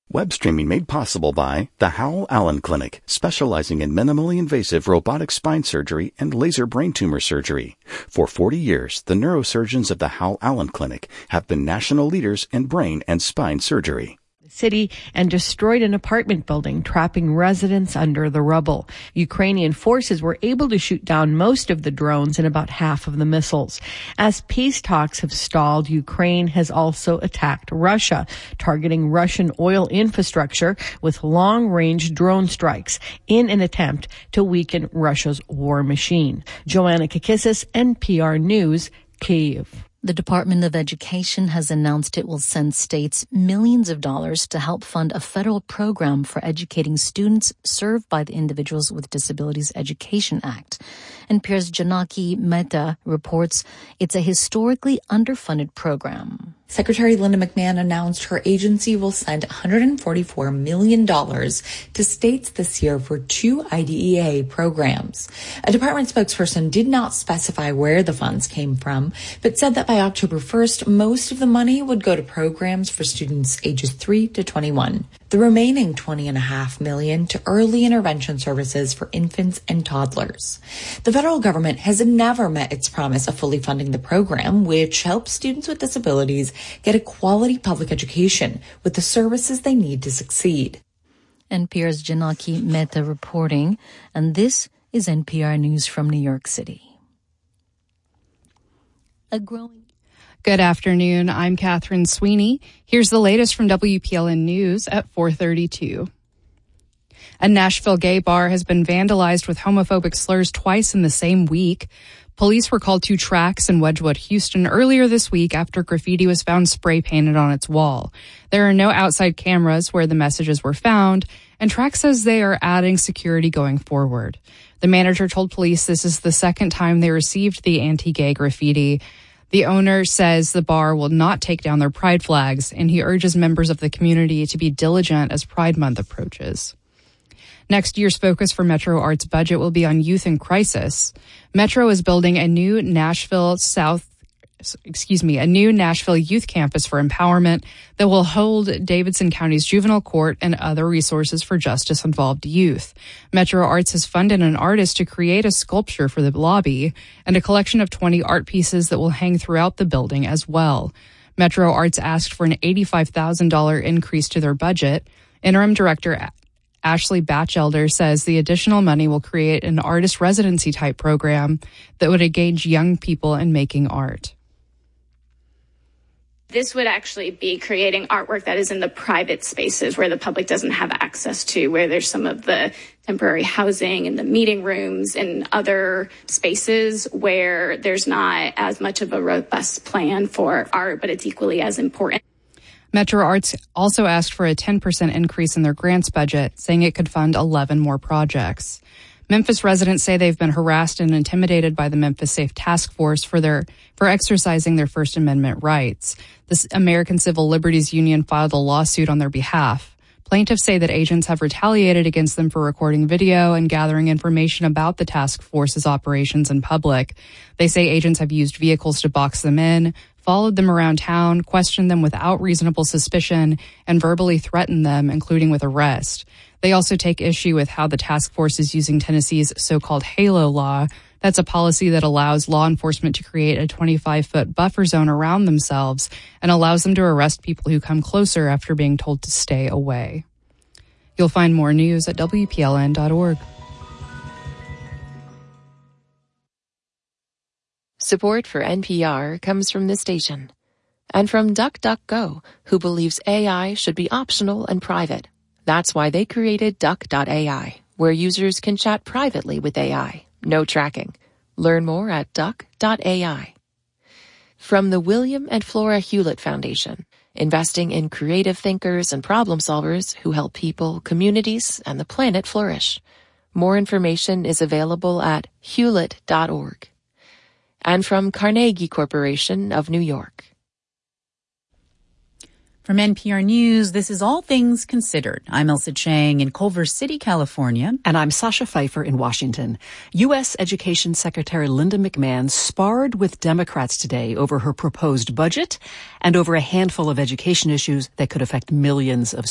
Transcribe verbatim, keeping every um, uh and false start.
Web streaming made possible by the Howell Allen Clinic, specializing in minimally invasive robotic spine surgery and laser brain tumor surgery. For forty years, the neurosurgeons of the Howell Allen Clinic have been national leaders in brain and spine surgery. City and destroyed an apartment building, trapping residents under the rubble. Ukrainian forces were able to shoot down most of the drones and about half of the missiles. As peace talks have stalled, Ukraine has also attacked Russia, targeting Russian oil infrastructure with long-range drone strikes in an attempt to weaken Russia's war machine. Joanna Kakissis, N P R News, Kyiv. The Department of Education has announced it will send states millions of dollars to help fund a federal program for educating students served by the Individuals with Disabilities Education Act. N P R's Janaki Mehta reports it's a historically underfunded program. Secretary Linda McMahon announced her agency will send one hundred forty-four million dollars to states this year for two I D E A programs. A department spokesperson did not specify where the funds came from, but said that by October first, most of the money would go to programs for students ages three to twenty-one. The remaining twenty point five million dollars to early intervention services for infants and toddlers. The federal government has never met its promise of fully funding the program, which helps students with disabilities get a quality public education with the services they need to succeed. N P R's Janaki Mehta reporting, and this is N P R News from New York City. A growing Good afternoon. I'm Catherine Sweeney. Here's the latest from W P L N News at four thirty-two. A Nashville gay bar has been vandalized with homophobic slurs twice in the same week. Police were called to Trax in Wedgwood, Houston earlier this week after graffiti was found spray painted on its wall. There are no outside cameras where the messages were found, and Trax says they are adding security going forward. The manager told police this is the second time they received the anti-gay graffiti. The owner says the bar will not take down their pride flags, and he urges members of the community to be diligent as Pride Month approaches. Next year's focus for Metro Arts budget will be on youth in crisis. Metro is building a new Nashville South, excuse me, a new Nashville youth campus for empowerment that will hold Davidson County's juvenile court and other resources for justice-involved youth. Metro Arts has funded an artist to create a sculpture for the lobby and a collection of twenty art pieces that will hang throughout the building as well. Metro Arts asked for an eighty-five thousand dollars increase to their budget. Interim Director Ashley Batchelder says the additional money will create an artist residency type program that would engage young people in making art. This would actually be creating artwork that is in the private spaces where the public doesn't have access to, where there's some of the temporary housing and the meeting rooms and other spaces where there's not as much of a robust plan for art, but it's equally as important. Metro Arts also asked for a ten percent increase in their grants budget, saying it could fund eleven more projects. Memphis residents say they've been harassed and intimidated by the Memphis Safe Task Force for their for exercising their First Amendment rights. The American Civil Liberties Union filed a lawsuit on their behalf. Plaintiffs say that agents have retaliated against them for recording video and gathering information about the task force's operations in public. They say agents have used vehicles to box them in, followed them around town, questioned them without reasonable suspicion, and verbally threatened them, including with arrest. They also take issue with how the task force is using Tennessee's so-called HALO law. That's a policy that allows law enforcement to create a twenty-five foot buffer zone around themselves and allows them to arrest people who come closer after being told to stay away. You'll find more news at W P L N dot org. Support for N P R comes from this station and from DuckDuckGo, who believes A I should be optional and private. That's why they created Duck dot A I, where users can chat privately with A I. No tracking. Learn more at Duck dot A I. From the William and Flora Hewlett Foundation, investing in creative thinkers and problem solvers who help people, communities, and the planet flourish. More information is available at hewlett dot org. And from Carnegie Corporation of New York. From N P R News, this is All Things Considered. I'm Elsa Chang in Culver City, California. And I'm Sasha Pfeiffer in Washington. U S Education Secretary Linda McMahon sparred with Democrats today over her proposed budget and over a handful of education issues that could affect millions of